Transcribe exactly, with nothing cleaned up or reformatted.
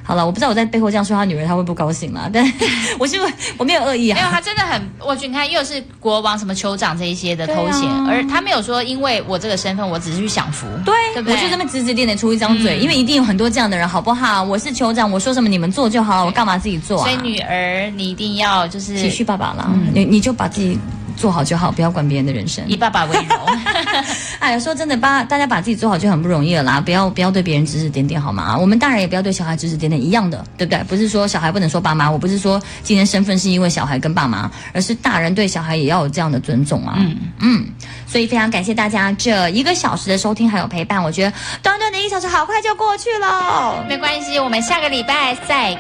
好了，我不知道我在背后这样说他女儿，他会不高兴啦。但我是我没有恶意啊， 没有，他真的很，我觉得你看又是国王什么酋长这一些的头衔，啊、而他没有说因为我这个身份，我只是去享福， 对， 对不对？ 我就这么指指点点出一张嘴、嗯，因为一定有很多这样的人，好不好？我是酋长，我说什么你们做就好，我干嘛自己做啊？ 所以女儿你一定要就是体恤爸爸啦，嗯、你你就把自己做好就好，不要管别人的人生， 以爸爸为荣。 哎，说真的，把大家把自己做好就很不容易了啦，不要不要对别人指指点点好吗？我们大人也不要对小孩指指点点，一样的，对不对？不是说小孩不能说爸妈，我不是说今天身份是因为小孩跟爸妈，而是大人对小孩也要有这样的尊重啊。嗯嗯，所以非常感谢大家这一个小时的收听还有陪伴，我觉得短短的一小时好快就过去了。 没关系，我们下个礼拜再